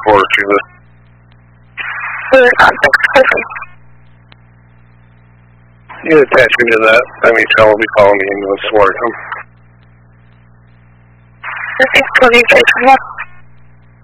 4 Cuba. Clear contact, perfect. You attach me to that. MHL will be calling the ambulance for him. Perfect, 12 you guys from there.